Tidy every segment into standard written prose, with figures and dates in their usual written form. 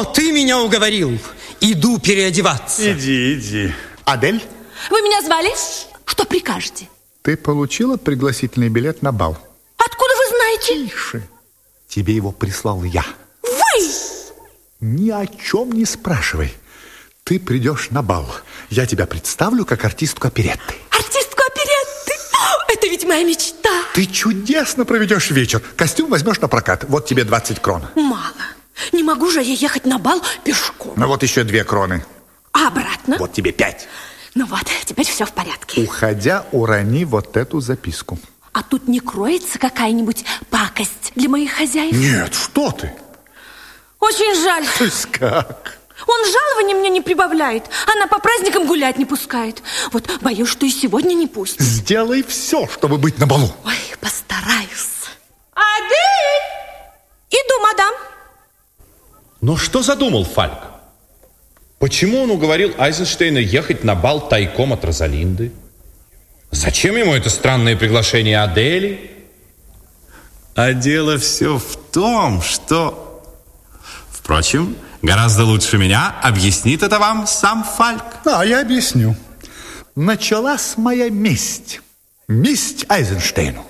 О, ты меня уговорил. Иду переодеваться. Иди. Адель? Вы меня звали? Что прикажете? Ты получила пригласительный билет на бал? Откуда вы знаете? Тише. Тебе его прислал я. Вы? Ни о чем не спрашивай. Ты придешь на бал. Я тебя представлю как артистку оперетты. Артистку оперетты? Это ведь моя мечта. Ты чудесно проведешь вечер. Костюм возьмешь на прокат. Вот тебе 20 крон. Мало. Не могу же я ехать на бал пешком. Ну вот еще 2 кроны. А обратно? Вот тебе 5. Ну вот, теперь все в порядке. Уходя, урони вот эту записку. А тут не кроется какая-нибудь пакость для моих хозяев? Нет, что ты? Очень жаль. То есть как? Он жалования мне не прибавляет. Она по праздникам гулять не пускает. Вот боюсь, что и сегодня не пустит. Сделай все, чтобы быть на балу. Ой, постараюсь. Адель! Иду, мадам. Но что задумал Фальк? Почему он уговорил Айзенштейна ехать на бал тайком от Розалинды? Зачем ему это странное приглашение Адели? А дело все в том, что... Впрочем, гораздо лучше меня объяснит это вам сам Фальк. Я объясню. Началась моя месть. Месть Айзенштейну.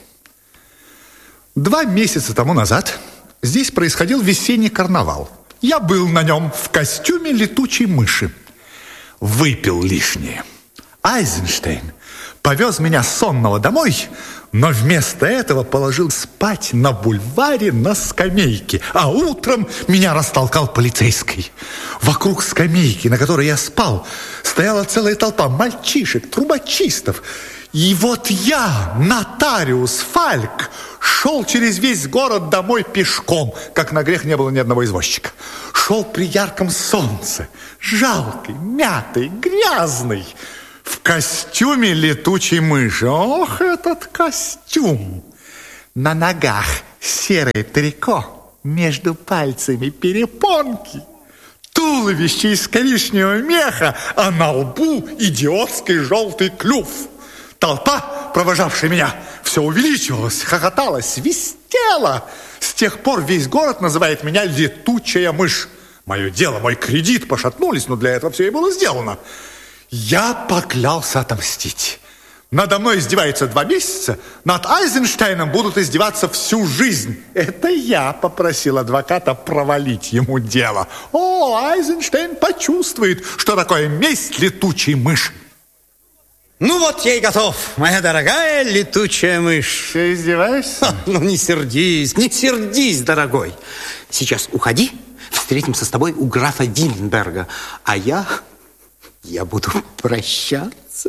2 месяца тому назад здесь происходил весенний карнавал. Я был на нем в костюме летучей мыши. Выпил лишнее. Айзенштейн повез меня сонного домой, но вместо этого положил спать на бульваре на скамейке, а утром меня растолкал полицейский. Вокруг скамейки, на которой я спал, стояла целая толпа мальчишек, трубочистов. И вот я, нотариус Фальк, шел через весь город домой пешком, как на грех не было ни одного извозчика. Шел при ярком солнце, жалкий, мятый, грязный, в костюме летучей мыши. Ох, этот костюм! На ногах серое трико, между пальцами перепонки, туловище из коричневого меха, а на лбу идиотский желтый клюв. Толпа, провожавшая меня, все увеличивалась, хохотала, свистела. С тех пор весь город называет меня летучая мышь. Мое дело, мой кредит пошатнулись, но для этого все и было сделано. Я поклялся отомстить. Надо мной издеваются 2 месяца, над Айзенштейном будут издеваться всю жизнь. Это я попросил адвоката провалить ему дело. Айзенштейн почувствует, что такое месть летучей мыши. Ну вот я и готов, моя дорогая летучая мышь. Ты издеваешься? Ну не сердись, дорогой. Сейчас уходи, встретимся с тобой у графа Вильнберга, а я буду прощаться.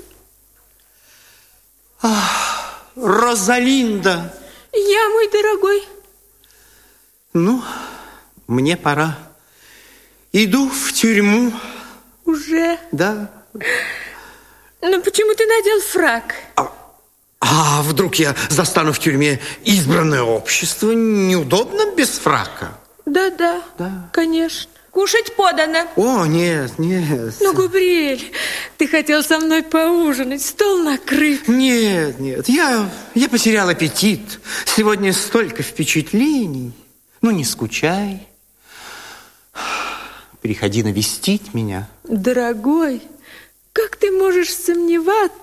Розалинда. Я, мой дорогой. Ну, мне пора. Иду в тюрьму. Уже? Да. Ну почему ты надел фрак? А вдруг я застану в тюрьме избранное общество? Неудобно без фрака. Да, конечно. Кушать подано. О, нет. Ну, Габриэль, ты хотел со мной поужинать, стол накрыт. Нет, я потерял аппетит. Сегодня столько впечатлений. Ну, не скучай. Приходи навестить меня. Дорогой, как ты можешь сомневаться